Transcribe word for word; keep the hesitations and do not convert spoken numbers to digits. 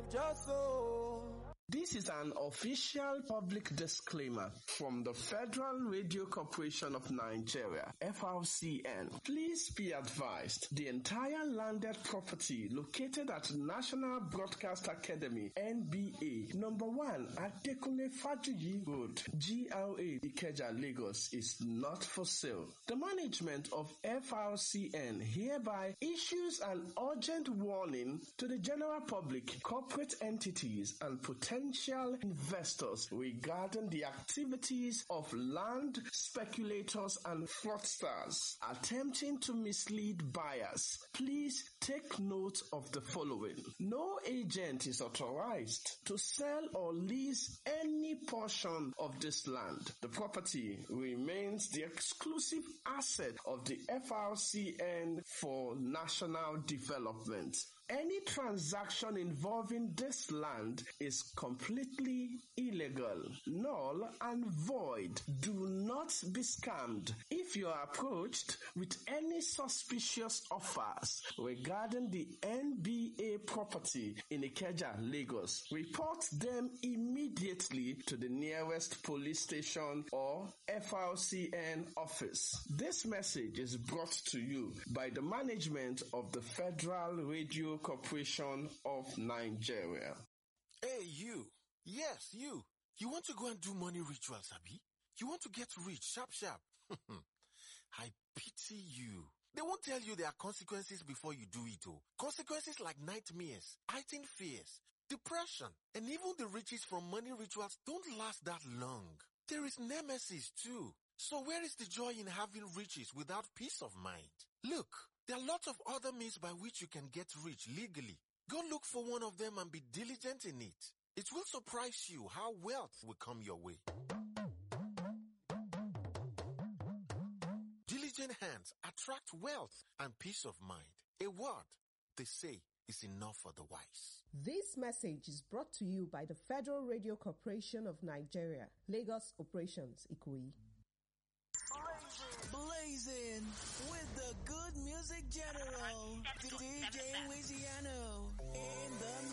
life just so. This is an official public disclaimer from the Federal Radio Corporation of Nigeria, F R C N. Please be advised, the entire landed property located at National Broadcast Academy, N B A, number one, Adekunle Fajuyi Road, G R A, Ikeja, Lagos, is not for sale. The management of F R C N hereby issues an urgent warning to the general public, corporate entities, and potential potential investors regarding the activities of land speculators and fraudsters attempting to mislead buyers. Please take note of the following. No agent is authorized to sell or lease any portion of this land. The property remains the exclusive asset of the F R C N for national development. Any transaction involving this land is completely illegal, null and void. Do not be scammed. If you are approached with any suspicious offers regarding the N B A property in Ikeja, Lagos, report them immediately to the nearest police station or F R C N office. This message is brought to you by the management of the Federal Radio Corporation of Nigeria. Hey, you. Yes, you. You want to go and do money rituals, Abi? You want to get rich, sharp, sharp. I pity you. They won't tell you there are consequences before you do it, oh. Consequences like nightmares, heightened fears, depression, and even the riches from money rituals don't last that long. There is nemesis too. So where is the joy in having riches without peace of mind? Look, there are lots of other means by which you can get rich legally. Go look for one of them and be diligent in it. It will surprise you how wealth will come your way. Diligent hands attract wealth and peace of mind. A word, they say, is enough for the wise. This message is brought to you by the Federal Radio Corporation of Nigeria, Lagos Operations, Ikoyi. Blazing, blazing with the good music general, D J Louisiano in the